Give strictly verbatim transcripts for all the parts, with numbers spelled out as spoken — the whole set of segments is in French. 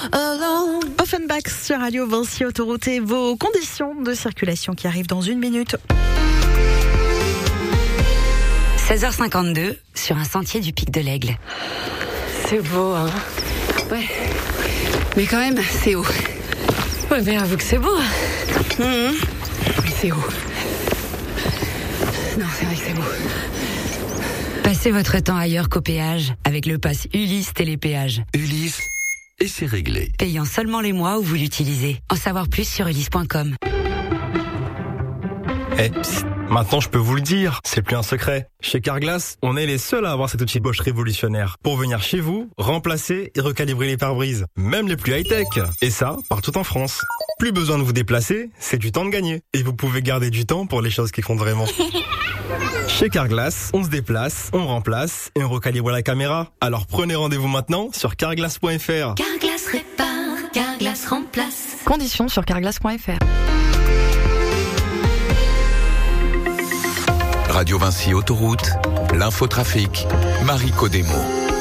Offenbach sur Radio Vinci Autoroute et vos conditions de circulation qui arrivent dans une minute. seize heures cinquante-deux sur un sentier du Pic de l'Aigle. C'est beau, hein. Ouais. Mais quand même, c'est haut. Ouais, mais avoue que c'est beau. Mmh. Oui, c'est haut. Non, c'est vrai que c'est beau. Passez votre temps ailleurs qu'au péage avec le pass Ulysse Télépéage. Ulysse, et c'est réglé. Payant seulement les mois où vous l'utilisez. En savoir plus sur ulysse point com. Eh, psst, maintenant je peux vous le dire, c'est plus un secret. Chez Carglass, on est les seuls à avoir cet outil Bosch révolutionnaire pour venir chez vous, remplacer et recalibrer les pare-brises, même les plus high-tech. Et ça, partout en France. Plus besoin de vous déplacer, c'est du temps de gagner. Et vous pouvez garder du temps pour les choses qui comptent vraiment. Chez Carglass, on se déplace, on remplace et on recalibre la caméra. Alors prenez rendez-vous maintenant sur carglass point f r. Carglass répare, Carglass remplace. Conditions sur carglass point f r. Radio Vinci Autoroute, l'infotrafic, Marie Codemo.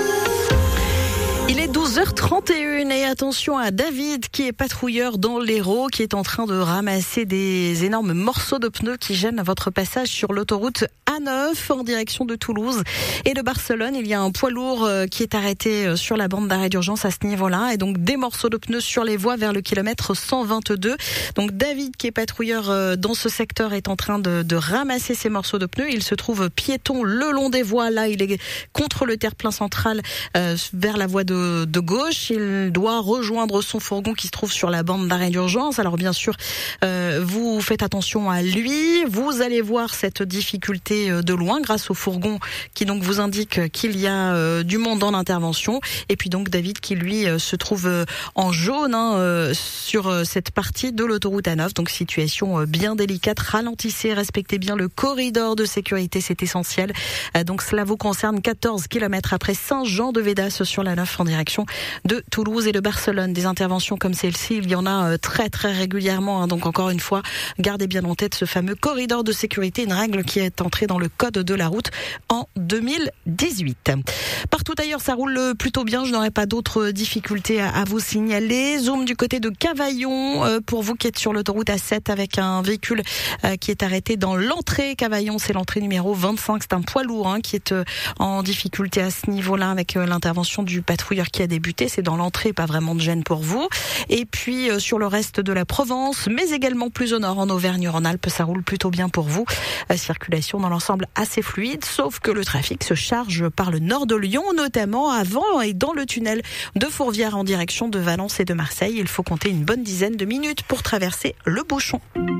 Il est douze heures trente et une et attention à David qui est patrouilleur dans l'Hérault qui est en train de ramasser des énormes morceaux de pneus qui gênent votre passage sur l'autoroute A neuf en direction de Toulouse et de Barcelone. Il y a un poids lourd qui est arrêté sur la bande d'arrêt d'urgence à ce niveau-là et donc des morceaux de pneus sur les voies vers le kilomètre cent vingt-deux. Donc David qui est patrouilleur dans ce secteur est en train de, de ramasser ces morceaux de pneus. Il se trouve piéton le long des voies. Là, il est contre le terre-plein central euh, vers la voie de de gauche. Il doit rejoindre son fourgon qui se trouve sur la bande d'arrêt d'urgence. Alors bien sûr, euh, vous faites attention à lui. Vous allez voir cette difficulté de loin grâce au fourgon qui donc vous indique qu'il y a euh, du monde en intervention. Et puis donc David qui lui euh, se trouve euh, en jaune hein, euh, sur euh, cette partie de l'autoroute A neuf. Donc situation euh, bien délicate. Ralentissez, respectez bien le corridor de sécurité, c'est essentiel. Euh, donc cela vous concerne quatorze kilomètres après Saint-Jean-de-Védas sur la neuf en direction de Toulouse et de Barcelone. Des interventions comme celle-ci, il y en a très très régulièrement. Hein. Donc encore une fois, gardez bien en tête ce fameux corridor de sécurité, une règle qui est entrée dans le code de la route en deux mille dix-huit. Partout ailleurs, ça roule plutôt bien. Je n'aurai pas d'autres difficultés à, à vous signaler. Zoom du côté de Cavaillon, euh, pour vous qui êtes sur l'autoroute A sept avec un véhicule euh, qui est arrêté dans l'entrée. Cavaillon, c'est l'entrée numéro vingt-cinq. C'est un poids lourd hein, qui est euh, en difficulté à ce niveau-là avec euh, l'intervention du patrouilleur qui a débuté. C'est dans l'entrée, pas vraiment de gêne pour vous. Et puis euh, sur le reste de la Provence, mais également plus au nord en Auvergne-Rhône-Alpes, ça roule plutôt bien pour vous. Euh, circulation dans l'ensemble assez fluide, sauf que le trafic se charge par le nord de Lyon, notamment avant et dans le tunnel de Fourvière en direction de Valence et de Marseille. Il faut compter une bonne dizaine de minutes pour traverser le bouchon.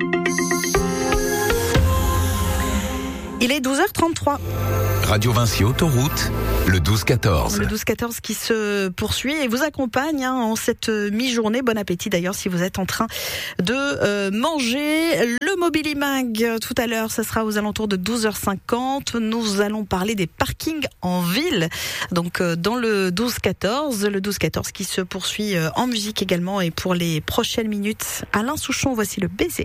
Il est douze heures trente-trois. Radio Vinci Autoroute, le douze quatorze. Le douze quatorze qui se poursuit et vous accompagne hein, en cette mi-journée. Bon appétit d'ailleurs si vous êtes en train de euh, manger. Le Mobilimag, tout à l'heure, ça sera aux alentours de douze heures cinquante. Nous allons parler des parkings en ville. Donc euh, dans le douze quatorze, le douze quatorze qui se poursuit euh, en musique également. Et pour les prochaines minutes, Alain Souchon, voici le baiser.